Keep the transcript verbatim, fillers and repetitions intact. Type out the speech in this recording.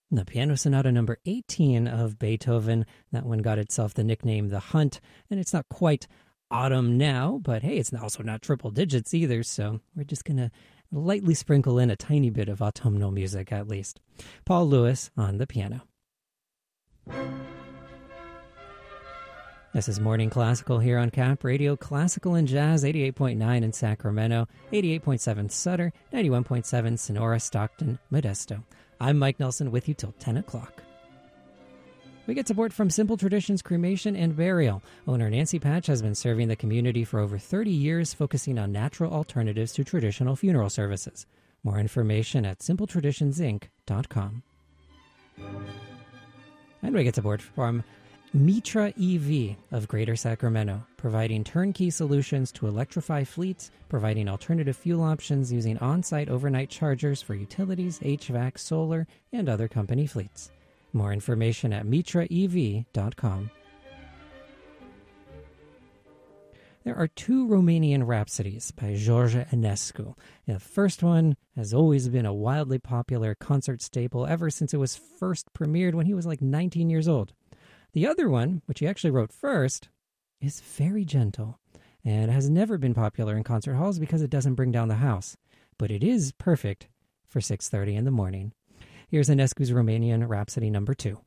The Piano Sonata number eighteen of Beethoven. That one got itself the nickname The Hunt, and it's not quite autumn now, but hey, it's also not triple digits either, so we're just going to lightly sprinkle in a tiny bit of autumnal music at least. Paul Lewis on the piano. This is Morning Classical here on Cap Radio, Classical and Jazz, eighty-eight point nine in Sacramento, eighty-eight point seven Sutter, ninety-one point seven Sonora, Stockton, Modesto. I'm Mike Nelson with you till ten o'clock. We get support from Simple Traditions Cremation and Burial. Owner Nancy Patch has been serving the community for over thirty years, focusing on natural alternatives to traditional funeral services. More information at simple traditions inc dot com. And we get support from Mitra E V of Greater Sacramento, providing turnkey solutions to electrify fleets, providing alternative fuel options using on-site overnight chargers for utilities, H V A C, solar, and other company fleets. More information at mitra e v dot com. There are two Romanian Rhapsodies by George Enescu. The first one has always been a wildly popular concert staple ever since it was first premiered when he was like nineteen years old. The other one, which he actually wrote first, is very gentle and has never been popular in concert halls because it doesn't bring down the house. But it is perfect for six thirty in the morning. Here's Enescu's Romanian Rhapsody number two.